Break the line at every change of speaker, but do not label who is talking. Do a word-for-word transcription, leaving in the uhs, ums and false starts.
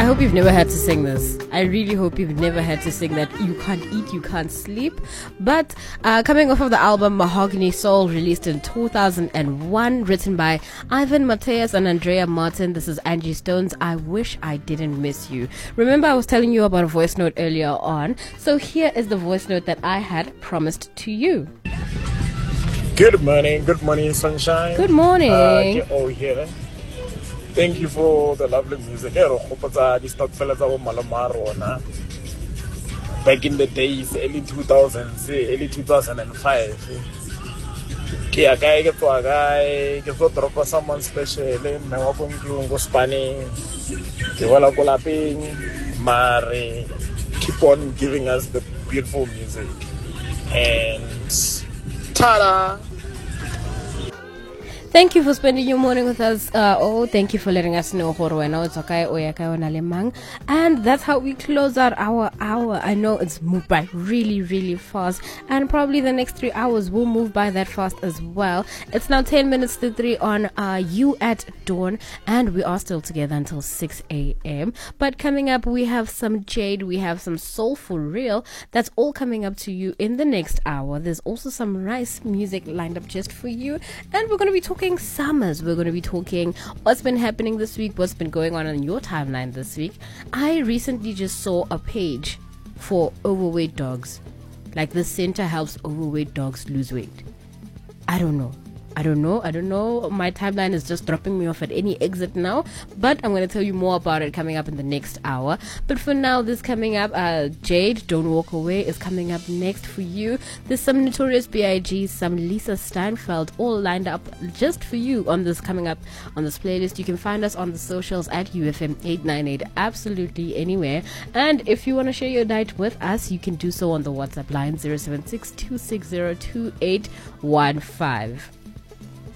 I hope you've never had to sing this. I really hope you've never had to sing that. You can't eat, you can't sleep. But uh, coming off of the album Mahogany Soul, released in two thousand one, written by Ivan Mateus and Andrea Martin. This is Angie Stone's I Wish I Didn't Miss You. Remember, I was telling you about a voice note earlier on. So here is the voice note that I had promised to you.
Good morning, good morning, sunshine.
Good morning.
Uh, oh, here. Thank you for the lovely music. Back in the days, early two thousands, early two thousand five. Ke a kae ke tswa kae ke tlo dropa someone special mme wa go ntlong go Spanish ke wala ko lapeng mare keep on giving us the beautiful music and ta-da.
Thank you for spending your morning with us. Uh, oh, thank you for letting us know. And that's how we close out our hour. I know it's moved by really, really fast. And probably the next three hours will move by that fast as well. It's now ten minutes to three on uh, You at Dawn. And we are still together until six a.m. But coming up, we have some Jade. We have some Soulful Real. That's all coming up to you in the next hour. There's also some nice music lined up just for you. And we're going to be talking summers. We're going to be talking what's been happening this week, what's been going on in your timeline this week. I recently just saw a page for overweight dogs. Like the center helps overweight dogs lose weight. I don't know. I don't know. I don't know. My timeline is just dropping me off at any exit now. But I'm going to tell you more about it coming up in the next hour. But for now, this coming up, uh, Jade, Don't Walk Away, is coming up next for you. There's some Notorious B I G, some Lisa Steinfeld, all lined up just for you on this coming up on this playlist. You can find us on the socials at U F M eight nine eight, absolutely anywhere. And if you want to share your night with us, you can do so on the WhatsApp line zero seven six two six zero two eight one five.